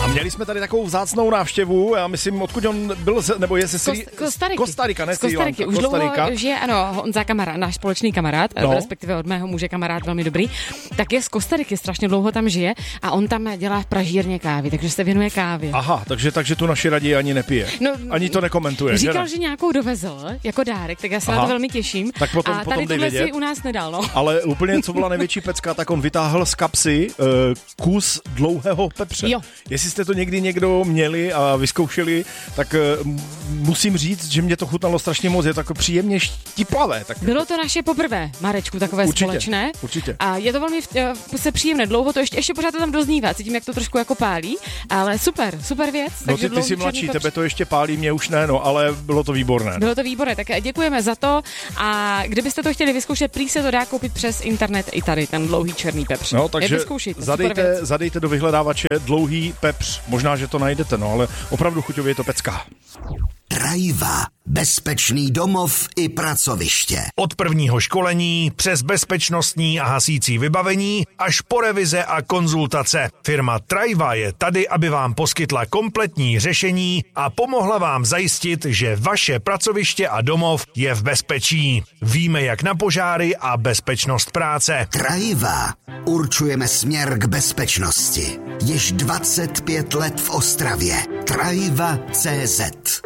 měli jsme tady takovou vzácnou návštěvu, já myslím, odkud on byl, nebo je ze Kostarika, ne? Z Kostariky. Už dlouho žije, ano, Honza kamarád, náš společný kamarád, respektive od mého muže kamarád velmi dobrý, tak je z Kostariky, strašně dlouho tam žije a on tam dělá v pražírně kávy, takže se věnuje kávě. Aha, takže tu naši raději ani nepije. No, ani to nekomentuje. Říkal, že nějakou dovezl jako dárek, tak já se na to velmi těším. Tak potom tady tohle vědět. si u nás nedal, no. Ale úplně, co byla největší pecka, tak on vytáhl z kapsy kus dlouhého pepře. Jo. Jestli jste to někdy někdo měli a vyzkoušeli, tak musím říct, že mě to chutnalo strašně moc, je to jako příjemně štiplavé. Tak bylo to naše poprvé, Marečku, takové společné. Určitě. A je to velmi příjemné, dlouho to ještě pořád to tam doznívá, cítím, jak to trošku jako pálí, ale super věc. No ty jsi mladší, tebe to ještě pálí, mě už ne, no, ale bylo to výborné. Bylo to výborné, tak děkujeme za to a kdybyste to chtěli vyzkoušet, prý se to dá koupit přes internet i tady, ten dlouhý černý pepř. No, takže zadejte do vyhledávače dlouhý pepř, možná, že to najdete, no, ale opravdu chuťově je to pecká. Trajva. Bezpečný domov i pracoviště. Od prvního školení přes bezpečnostní a hasící vybavení až po revize a konzultace. Firma Trajva je tady, aby vám poskytla kompletní řešení a pomohla vám zajistit, že vaše pracoviště a domov je v bezpečí. Víme jak na požáry a bezpečnost práce. Trajva. Určujeme směr k bezpečnosti. Již 25 let v Ostravě. Trajva.cz.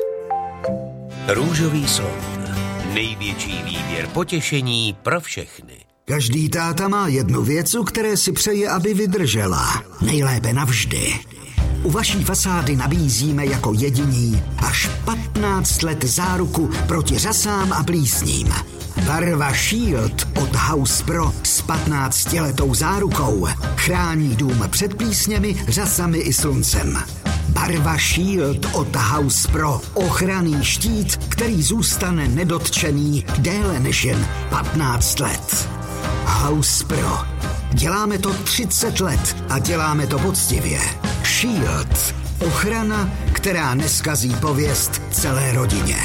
Růžový slon. Největší výběr potěšení pro všechny. Každý táta má jednu věc, u které si přeje, aby vydržela. Nejlépe navždy. U vaší fasády nabízíme jako jediní až 15 let záruku proti řasám a plísním. Barva Shield od House Pro s 15letou zárukou chrání dům před plísněmi, řasami i sluncem. Barva Shield od House Pro. Ochranný štít, který zůstane nedotčený déle než jen 15 let. House Pro. Děláme to 30 let a děláme to poctivě. Shield. Ochrana, která neskazí pověst celé rodině.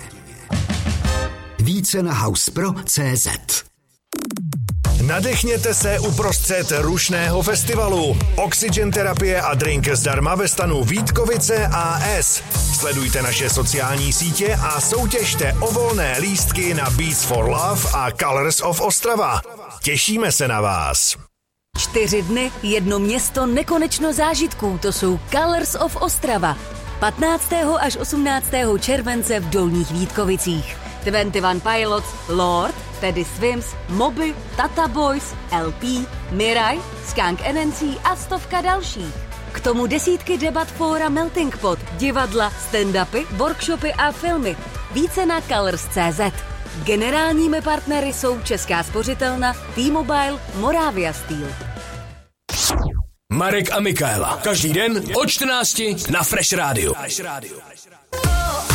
Více na housepro.cz. Nadechněte se uprostřed rušného festivalu. Oxygen terapie a drink zdarma ve stanu Vítkovice AS. Sledujte naše sociální sítě a soutěžte o volné lístky na Beats for Love a Colors of Ostrava. Těšíme se na vás. 4 dny, jedno město, nekonečno zážitků. To jsou Colors of Ostrava. 15. až 18. července v Dolních Vítkovicích. 21 Pilots, Lord, Teddy Swims, Moby, Tata Boys, LP, Mirai, Skunk NNC a stovka dalších. K tomu desítky debat, fóra, melting pot, divadla, stand-upy, workshopy a filmy. Více na Colors.cz. Generálními partnery jsou Česká spořitelna, T-Mobile, Moravia Steel. Marek a Michaela. Každý den od 14 na Fresh Radio.